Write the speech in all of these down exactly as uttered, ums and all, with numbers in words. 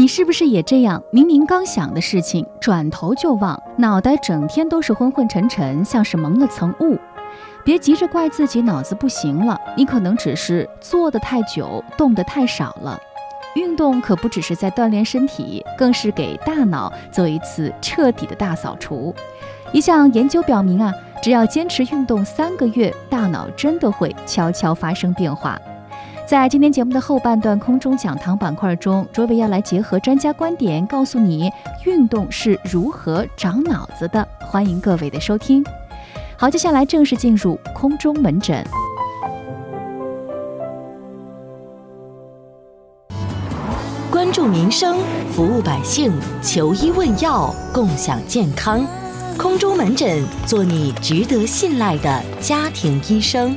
你是不是也这样？明明刚想的事情，转头就忘，脑袋整天都是昏昏沉沉，像是蒙了层雾。别急着怪自己脑子不行了，你可能只是坐得太久，动得太少了。运动可不只是在锻炼身体，更是给大脑做一次彻底的大扫除。一项研究表明啊，只要坚持运动三个月，大脑真的会悄悄发生变化。在今天节目的后半段空中讲堂板块中，卓伟要来结合专家观点，告诉你运动是如何长脑子的。欢迎各位的收听。好，接下来正式进入空中门诊。 关注民生，服务百姓，求医问药，共享健康。空中门诊，做你值得信赖的家庭医生。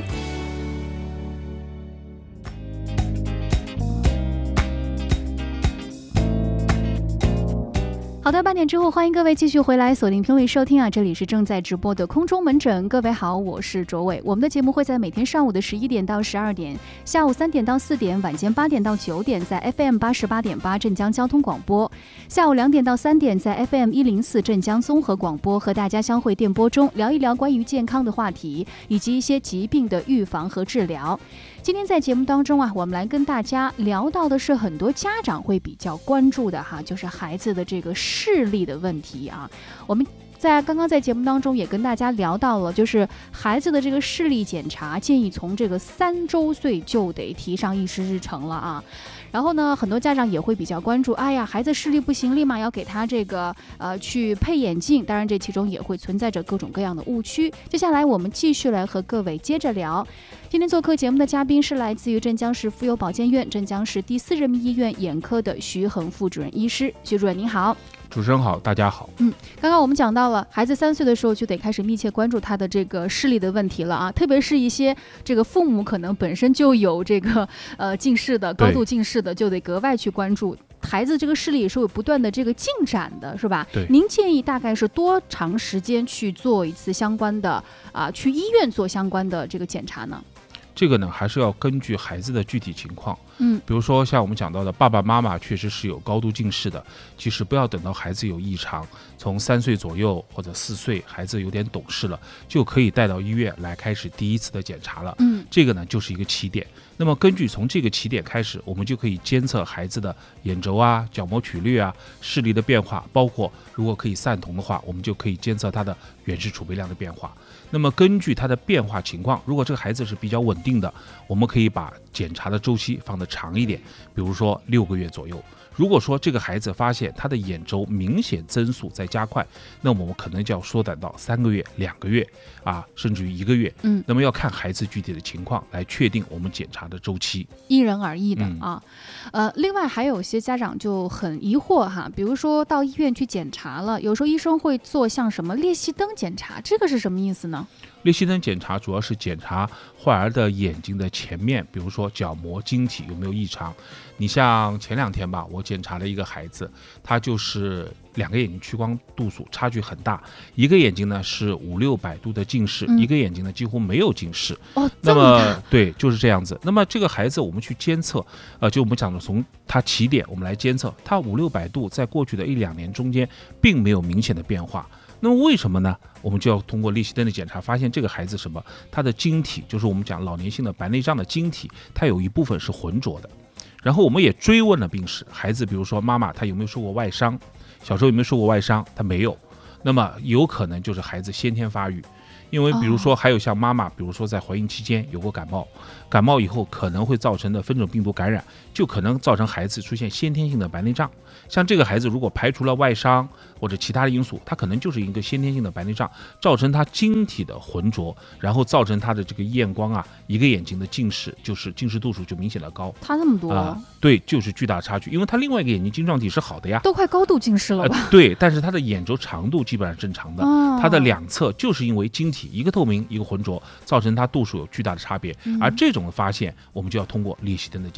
好的，八点之后，欢迎各位继续回来锁定频率收听啊！这里是正在直播的空中门诊，各位好，我是卓伟。我们的节目会在每天上午的十一点到十二点，下午三点到四点，晚间八点到九点，在 F M 八十八点八镇江交通广播；下午两点到三点，在 F M 一零四镇江综合广播，和大家相会电波中，聊一聊关于健康的话题，以及一些疾病的预防和治疗。今天在节目当中啊，我们来跟大家聊到的是很多家长会比较关注的哈，就是孩子的这个视力的问题啊。我们在刚刚在节目当中也跟大家聊到了，就是孩子的这个视力检查，建议从这个三周岁就得提上议事日程了啊。然后呢，很多家长也会比较关注，哎呀，孩子视力不行，立马要给他这个呃去配眼镜。当然，这其中也会存在着各种各样的误区。接下来我们继续来和各位接着聊。今天做客节目的嘉宾是来自于镇江市妇幼保健院镇江市第四人民医院眼科的徐恒副主任医师。徐主任您好。 主持人好，大家好。 嗯，刚刚我们讲到了，孩子三岁的时候就得开始密切关注他的这个视力的问题了啊，特别是一些这个父母可能本身就有这个呃近视的、高度近视的，就得格外去关注孩子这个视力也是有不断的这个进展的，是吧？ 对。 您建议大概是多长时间去做一次相关的啊，去医院做相关的这个检查呢？ 这个呢，还是要根据孩子的具体情况。 嗯， 比如说像我们讲到的，爸爸妈妈确实是有高度近视的，其实不要等到孩子有异常，从三岁左右或者四岁，孩子有点懂事了，就可以带到医院来开始第一次的检查了。 嗯， 这个呢就是一个起点。那么根据从这个起点开始，我们就可以监测孩子的眼轴啊、角膜曲率啊、视力的变化，包括如果可以散瞳的话，我们就可以监测他的远视储备量的变化。那么根据它的变化情况，如果这个孩子是比较稳定的，我们可以把检查的周期放得长一点，比如说六个月左右。如果说这个孩子发现他的眼轴明显增速在加快，那么我们可能就要缩短到三个月、两个月啊，甚至于一个月。 嗯， 那么要看孩子具体的情况来确定我们检查的周期， 因人而异的、 嗯、 啊。呃，另外还有些家长就很疑惑哈，比如说到医院去检查了，有时候医生会做像什么裂隙灯检查，这个是什么意思呢？ 裂隙灯检查主要是检查患儿的眼睛的前面，比如说角膜、晶体有没有异常。你像前两天吧，我检查了一个孩子，他就是两个眼睛屈光度数差距很大，一个眼睛呢是五六百度的近视、嗯，一个眼睛呢几乎没有近视。 哦， 那么对，就是这样子。那么这个孩子我们去监测，呃，就我们讲的从他起点我们来监测，他五六百度在过去的一两年中间并没有明显的变化。那么为什么呢？我们就要通过裂隙灯的检查，发现这个孩子什么？他的晶体，就是我们讲老年性的白内障的晶体，它有一部分是浑浊的。然后我们也追问了病史，孩子比如说妈妈他有没有受过外伤，小时候有没有受过外伤，他没有，那么有可能就是孩子先天发育。因为比如说还有像妈妈，比如说在怀孕期间有过感冒，感冒以后可能会造成的分种病毒感染，就可能造成孩子出现先天性的白内障。像这个孩子如果排除了外伤或者其他的因素，他可能就是一个先天性的白内障，造成他晶体的浑浊，然后造成他的这个验光啊，一个眼睛的近视，就是近视度数就明显的高， 差这么多、 呃、对，就是巨大差距。因为他另外一个眼睛晶状体是好的呀， 都快高度近视了吧、 呃、对，但是他的眼轴长度基本上正常的、哦、他的两侧就是因为晶体一个透明一个浑浊，造成它度数有巨大的差别、嗯、而这种的发现我们就要通过裂隙灯的检查。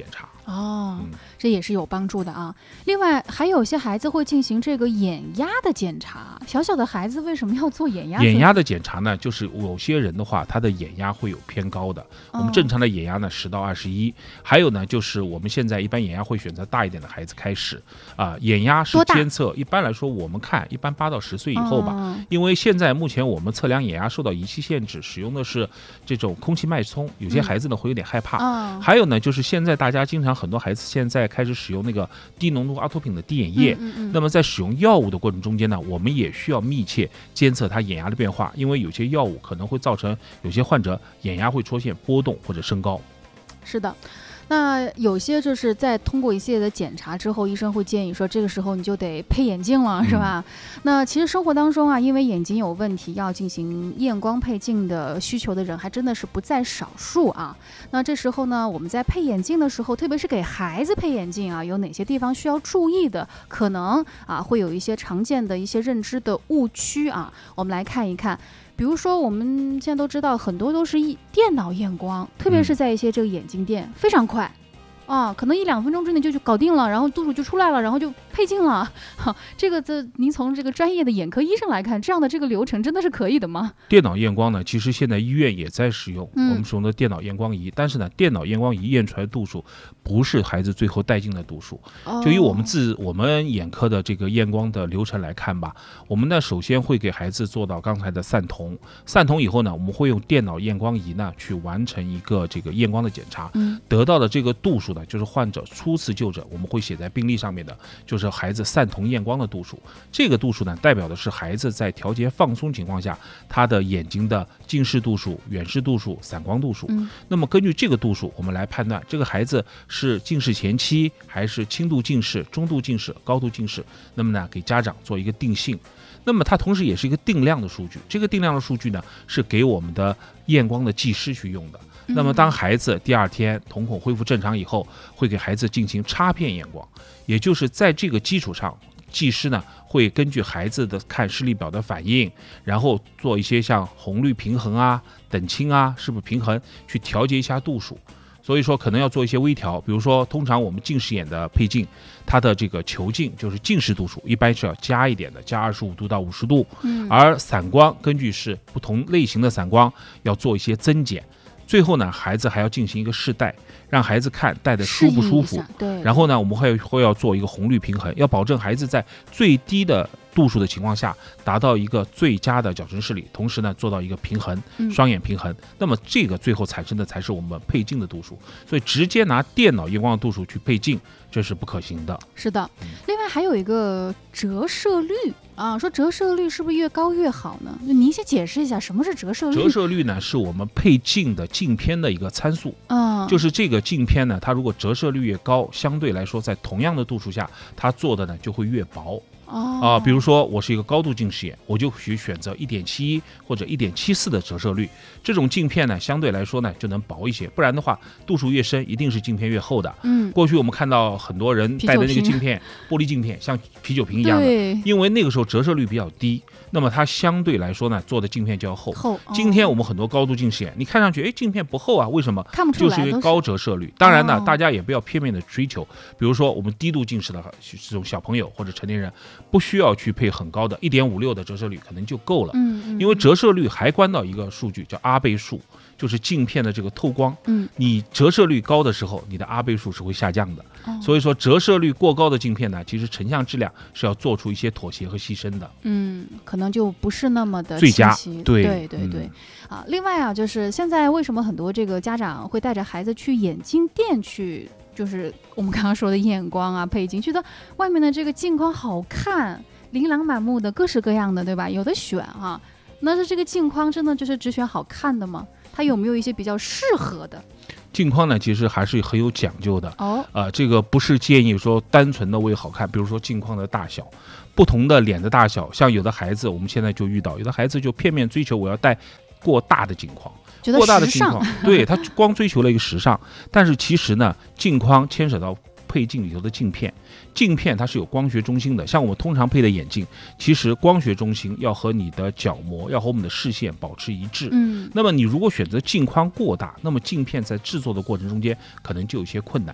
哦、 嗯， 这也是有帮助的啊。另外，还有些孩子会进行这个眼压的检查。小小的孩子为什么要做眼压？ 眼压的检查呢，就是有些人的话，他的眼压会有偏高的。 哦、 我们正常的眼压呢，十到二十一。还有呢，就是我们现在一般眼压会选择大一点的孩子开始啊、呃。眼压是监测，一般来说我们看一般八到十岁以后吧、哦，因为现在目前我们测量眼压受到仪器限制，使用的是这种空气脉冲，有些孩子呢、嗯、会有点害怕。哦、还有呢，就是现在大家经常很多孩子现在开始使用那个低浓度阿托品的滴眼液，嗯嗯嗯，那么在使用药物的过程中间呢，我们也需要密切监测他眼压的变化，因为有些药物可能会造成有些患者眼压会出现波动或者升高。 是的。那有些就是在通过一系列的检查之后，医生会建议说，这个时候你就得配眼镜了，是吧？嗯、那其实生活当中啊，因为眼睛有问题要进行验光配镜的需求的人，还真的是不在少数啊。那这时候呢，我们在配眼镜的时候，特别是给孩子配眼镜啊，有哪些地方需要注意的？可能啊，会有一些常见的一些认知的误区啊，我们来看一看。比如说我们现在都知道很多都是一电脑验光，特别是在一些这个眼镜店、嗯、非常快啊，可能一两分钟之内就就搞定了，然后度数就出来了，然后就配镜了。哈，这个这您从这个专业的眼科医生来看，这样的这个流程真的是可以的吗？ 电脑验光呢，其实现在医院也在使用、嗯、我们使用的电脑验光仪，但是呢，电脑验光仪验出来的度数不是孩子最后带进的度数。哦、就以我们自我们眼科的这个验光的流程来看吧，我们呢首先会给孩子做到刚才的散瞳，散瞳以后呢，我们会用电脑验光仪呢去完成一个这个验光的检查，嗯、得到的这个度数呢，就是患者初次就诊我们会写在病历上面的，就是孩子散瞳验光的度数。这个度数呢，代表的是孩子在调节放松情况下，他的眼睛的近视度数、远视度数、散光度数。嗯、那么根据这个度数，我们来判断这个孩子是近视前期还是轻度近视、中度近视、高度近视。那么呢，给家长做一个定性。那么它同时也是一个定量的数据，这个定量的数据呢，是给我们的验光的技师去用的。那么当孩子第二天瞳孔恢复正常以后，会给孩子进行插片验光，也就是在这个基础上，技师呢会根据孩子的看视力表的反应，然后做一些像红绿平衡啊、等清啊，是不是平衡，去调节一下度数。所以说可能要做一些微调，比如说通常我们近视眼的配镜，它的这个球镜就是近视度数一般是要加一点的，加二十五度到五十度，嗯，而散光根据是不同类型的散光要做一些增减。最后呢，孩子还要进行一个试戴，让孩子看戴的舒不舒服。对。然后呢，我们会会要做一个红绿平衡，要保证孩子在最低的度数的情况下，达到一个最佳的矫正视力，同时呢做到一个平衡，双眼平衡。嗯、那么这个最后产生的才是我们配镜的度数。所以直接拿电脑验光的度数去配镜，这是不可行的。 是的。另外还有一个折射率啊，说折射率是不是越高越好呢？您先解释一下什么是折射率。 折射率呢，是我们配镜的镜片的一个参数。嗯，就是这个镜片呢，它如果折射率越高，相对来说在同样的度数下，它做的呢就会越薄。哦、啊，比如说我是一个高度近视眼，我就许选择一点七一或者一点七四的折射率，这种镜片呢相对来说呢就能薄一些，不然的话度数越深，一定是镜片越厚的。嗯，过去我们看到很多人戴的那个镜片，玻璃镜片像啤酒瓶一样的，因为那个时候折射率比较低，那么它相对来说呢做的镜片就要厚。厚。哦、今天我们很多高度近视眼，你看上去哎镜片不厚啊，为什么？ 看不出来， 就是因为高折射率。当然呢，哦、大家也不要片面的追求，比如说我们低度近视的这种小朋友或者成年人，不需要去配很高的 一点五六 的折射率可能就够了。嗯嗯，因为折射率还关到一个数据叫阿倍数，就是镜片的这个透光。嗯，你折射率高的时候，你的阿倍数是会下降的。哦、所以说折射率过高的镜片呢，其实成像质量是要做出一些妥协和牺牲的。 嗯，可能就不是那么的最佳。 对对对对。嗯、啊，另外啊，就是现在为什么很多这个家长会带着孩子去眼镜店去？就是我们刚刚说的验光啊、配镜，觉得外面的这个镜框好看，琳琅满目的，各式各样的，对吧？有的选哈、啊。那是这个镜框真的就是只选好看的吗？它有没有一些比较适合的？ 镜框呢，其实还是很有讲究的。哦，呃，这个不是建议说单纯的为好看，比如说镜框的大小，不同的脸的大小，像有的孩子，我们现在就遇到，有的孩子就片面追求我要戴过大的镜框。过大的镜框，对，他光追求了一个时尚，但是其实呢，镜框牵扯到配镜里头的镜片，镜片它是有光学中心的，像我们通常配的眼镜，其实光学中心要和你的角膜，要和我们的视线保持一致。嗯，那么你如果选择镜框过大，那么镜片在制作的过程中间可能就有些困难。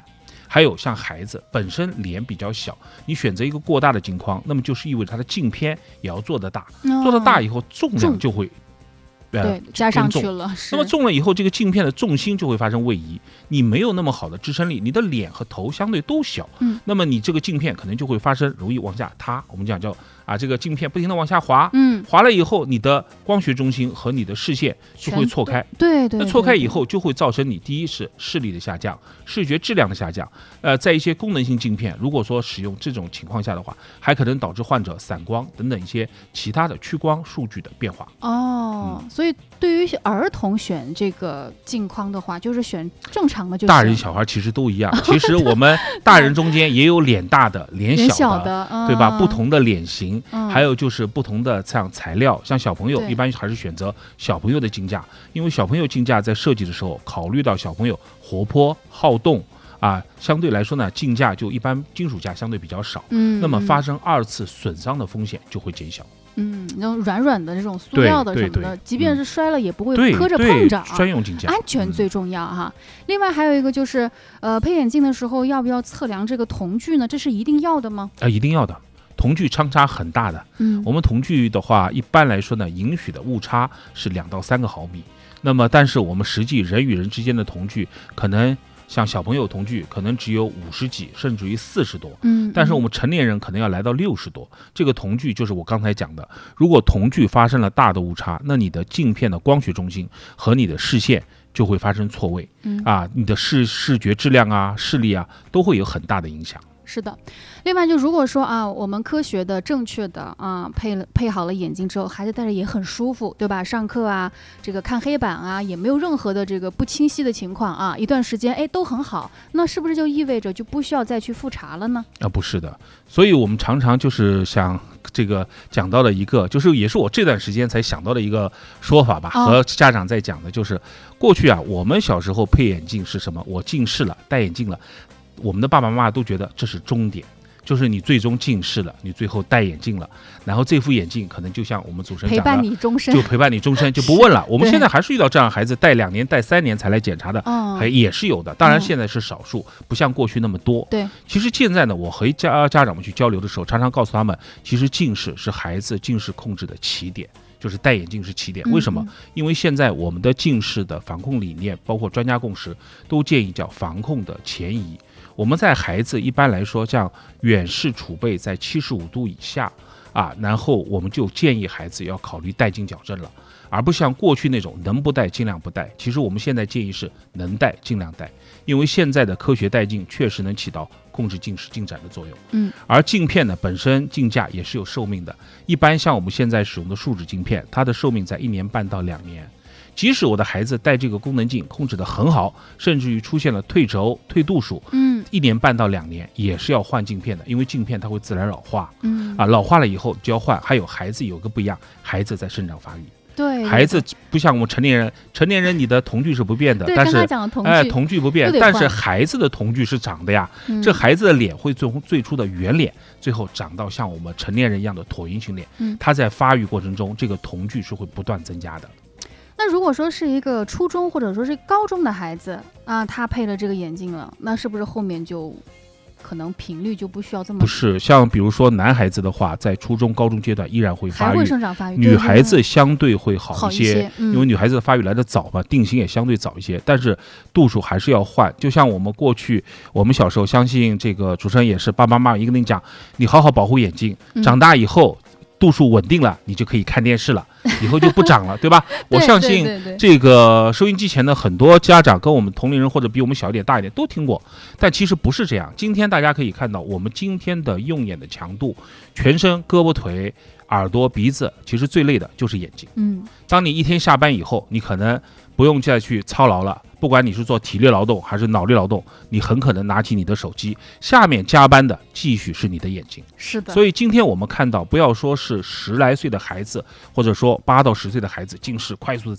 还有像孩子本身脸比较小，你选择一个过大的镜框，那么就是意味着它的镜片也要做得大， 哦、 做得大以后重量就会。 对， 呃、 加上去了。 那么重了以后，这个镜片的重心就会发生位移，你没有那么好的支撑力，你的脸和头相对都小， 嗯， 那么你这个镜片可能就会发生容易往下塌，我们讲叫啊，这个镜片不停的往下滑， 嗯， 滑了以后，你的光学中心和你的视线就会错开， 对 对, 对， 那错开以后就会造成你第一是视力的下降，视觉质量的下降，呃，在一些功能性镜片，如果说使用这种情况下的话，还可能导致患者散光等等一些其他的屈光数据的变化。 哦，嗯、所以对于儿童选这个镜框的话，就是选正常的就行。 大人小孩其实都一样，其实我们大人中间也有脸大的、脸小的， 小的嗯、 对吧？不同的脸型。 嗯、 还有就是不同的像材料，像小朋友一般还是选择小朋友的镜架，因为小朋友镜架在设计的时候考虑到小朋友活泼好动啊，相对来说呢，镜架就一般金属架相对比较少， 嗯， 那么发生二次损伤的风险就会减小。 嗯，那种软软的这种塑料的什么的，即便是摔了也不会磕着碰着、啊。 专用镜架， 安全最重要哈。嗯、另外还有一个就是，呃，配眼镜的时候要不要测量这个瞳距呢？这是一定要的吗？ 啊、呃，一定要的。瞳距相差很大的， 嗯， 我们瞳距的话，一般来说呢，允许的误差是两到三个毫米。那么，但是我们实际人与人之间的瞳距，可能像小朋友瞳距可能只有五十几，甚至于四十多， 嗯， 但是我们成年人可能要来到六十多。这个瞳距就是我刚才讲的，如果瞳距发生了大的误差，那你的镜片的光学中心和你的视线就会发生错位， 嗯啊，你的视视觉质量啊、视力啊都会有很大的影响。 是的，另外就如果说啊，我们科学的、正确的啊配了配好了眼镜之后，孩子戴着也很舒服，对吧？上课啊，这个看黑板啊，也没有任何的这个不清晰的情况啊，一段时间哎都很好，那是不是就意味着就不需要再去复查了呢？ 啊，不是的，所以我们常常就是想这个讲到的一个，就是也是我这段时间才想到的一个说法吧， 哦、 和家长在讲的就是过去啊，我们小时候配眼镜是什么？我近视了，戴眼镜了。我们的爸爸妈妈都觉得这是终点，就是你最终近视了，你最后戴眼镜了，然后这副眼镜可能就像我们主持人讲的， 陪伴你终身， 就陪伴你终身，就不问了。我们现在还是遇到这样的孩子，戴两年、戴三年才来检查的， 哦、 还也是有的。当然现在是少数，嗯、不像过去那么多。 对， 其实现在呢，我和家家长们去交流的时候，常常告诉他们，其实近视是孩子近视控制的起点。就是戴眼镜是起点，为什么？因为现在我们的近视的防控理念，包括专家共识，都建议叫防控的前移。我们在孩子一般来说，像远视储备在七十五度以下啊，然后我们就建议孩子要考虑戴镜矫正了，而不像过去那种能不戴尽量不戴。其实我们现在建议是能戴尽量戴，因为现在的科学戴镜确实能起到控制近视进展的作用。 嗯， 而镜片呢本身镜架也是有寿命的，一般像我们现在使用的树脂镜片，它的寿命在一年半到两年。即使我的孩子戴这个功能镜控制得很好，甚至于出现了退轴、退度数， 嗯， 一年半到两年也是要换镜片的，因为镜片它会自然老化， 嗯啊，老化了以后就要换。还有孩子有个不一样，孩子在生长发育。 对， 孩子不像我们成年人，成年人你的瞳距是不变的，但是哎，瞳距不变，但是孩子的瞳距是长的呀。 嗯、 这孩子的脸会从最初的圆脸，最后长到像我们成年人一样的椭圆形脸。 嗯， 他在发育过程中，这个瞳距是会不断增加的。 那如果说是一个初中或者说是高中的孩子啊，他配了这个眼镜了，那是不是后面就可能频率就不需要这么？ 不是，像比如说男孩子的话，在初中、高中阶段依然会发育， 还会生长发育。 女孩子相对会好一些， 好一些嗯、 因为女孩子的发育来得早嘛，定型也相对早一些，但是度数还是要换。就像我们过去，我们小时候，相信这个主持人也是，爸爸妈妈一个跟你讲，你好好保护眼睛， 嗯、 长大以后。度数稳定了，你就可以看电视了，以后就不长了，对吧？我相信这个收音机前的很多家长跟我们同龄人或者比我们小一点、大一点都听过，但其实不是这样。今天大家可以看到，我们今天的用眼的强度，全身、胳膊、腿、耳朵、鼻子，其实最累的就是眼睛。 嗯， 当你一天下班以后，你可能不用再去操劳了。不管你是做体力劳动还是脑力劳动，你很可能拿起你的手机，下面加班的继续是你的眼睛。 是的， 所以今天我们看到，不要说是十来岁的孩子，或者说八到十岁的孩子近视快速的